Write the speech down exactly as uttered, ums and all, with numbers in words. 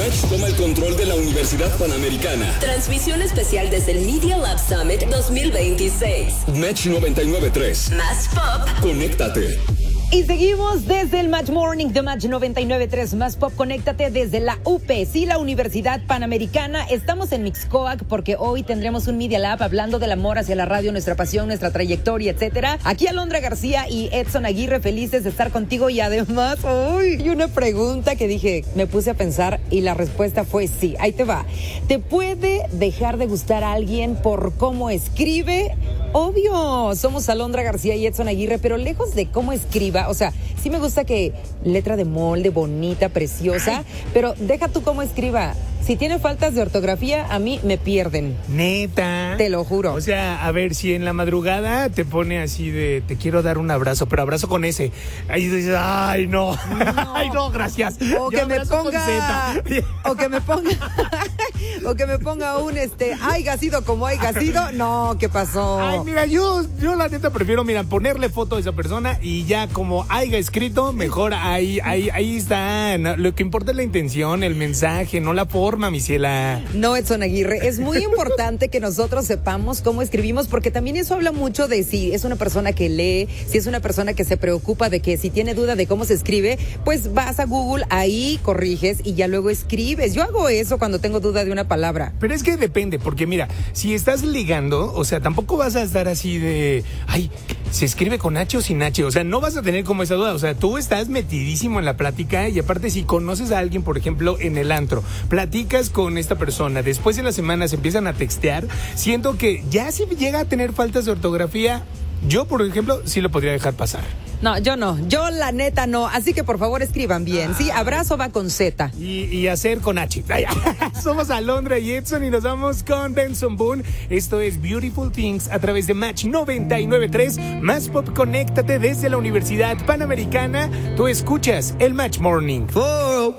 Match toma el control de la Universidad Panamericana. Transmisión especial desde el Media Lab Summit dos mil veintiséis. Match noventa y nueve punto tres. Más pop. Conéctate. Y seguimos desde el Match Morning de Match noventa y nueve punto tres. Más pop, conéctate desde la U P, sí, la Universidad Panamericana. Estamos en Mixcoac porque hoy tendremos un Media Lab hablando del amor hacia la radio, nuestra pasión, nuestra trayectoria, etcétera. Aquí Alondra García y Edson Aguirre, felices de estar contigo. Y además, uy, y una pregunta que dije, me puse a pensar y la respuesta fue sí. Ahí te va. ¿Te puede dejar de gustar a alguien por cómo escribe? Obvio, somos Alondra García y Edson Aguirre, pero lejos de cómo escriba, o sea, sí me gusta que letra de molde, bonita, preciosa, ay, pero deja tú cómo escriba. Si tiene faltas de ortografía, a mí me pierden. ¿Neta? Te lo juro. O sea, a ver, si en la madrugada te pone así de, te quiero dar un abrazo, pero abrazo con ese. Ahí dices, ay, no. no. Ay, no, gracias. O que me ponga... O que me ponga... o que me ponga un, este, haiga sido como haiga sido. No, ¿qué pasó? Ay, mira, yo, yo la neta prefiero, mira, ponerle foto a esa persona y ya como haiga escrito, mejor ahí, ahí, ahí está. No, lo que importa es la intención, el mensaje, no la forma, mi ciela. No, Edson Aguirre, es muy importante que nosotros sepamos cómo escribimos, porque también eso habla mucho de si es una persona que lee, si es una persona que se preocupa de que si tiene duda de cómo se escribe, pues vas a Google, ahí corriges y ya luego escribes. Yo hago eso cuando tengo duda de una palabra. Pero es que depende, porque mira, si estás ligando, o sea, tampoco vas a estar así de, ay, ¿se escribe con H o sin H? O sea, no vas a tener como esa duda. O sea, tú estás metidísimo en la plática y aparte si conoces a alguien, por ejemplo, en el antro, platicas con esta persona, después de la semana se empiezan a textear, siento que ya si llega a tener faltas de ortografía, yo, por ejemplo, sí lo podría dejar pasar. No, yo no, yo la neta no, así que por favor escriban bien, sí, abrazo va con Z. Y, y hacer con H. Somos Alondra y Edson y nos vamos con Benson Boone. Esto es Beautiful Things a través de Match noventa y nueve punto tres. Más pop, conéctate desde la Universidad Panamericana. Tú escuchas el Match Morning. Oh.